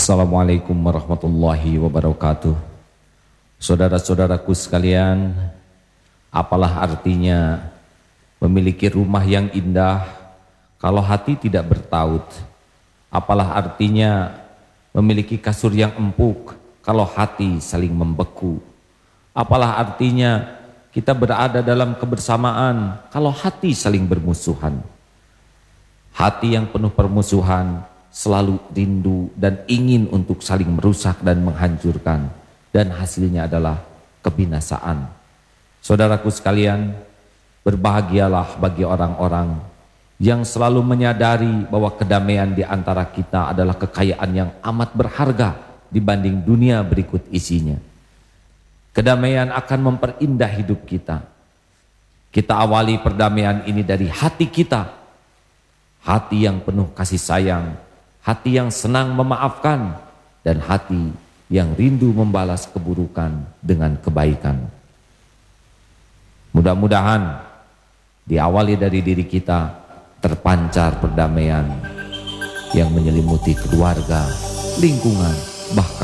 Assalamualaikum warahmatullahi wabarakatuh. Saudara-saudaraku sekalian, apalah artinya memiliki rumah yang indah kalau hati tidak bertaut? Apalah artinya memiliki kasur yang empuk kalau hati saling membeku? Apalah artinya kita berada dalam kebersamaan kalau hati saling bermusuhan? Hati yang penuh permusuhan selalu rindu dan ingin untuk saling merusak dan menghancurkan, dan hasilnya adalah kebinasaan. Saudaraku sekalian, berbahagialah bagi orang-orang yang selalu menyadari bahwa kedamaian di antara kita adalah kekayaan yang amat berharga dibanding dunia berikut isinya. Kedamaian akan memperindah hidup kita. Kita awali perdamaian ini dari hati kita, hati yang penuh kasih sayang, hati yang senang memaafkan, dan hati yang rindu membalas keburukan dengan kebaikan. Mudah-mudahan diawali dari diri kita terpancar perdamaian yang menyelimuti keluarga, lingkungan, bahkan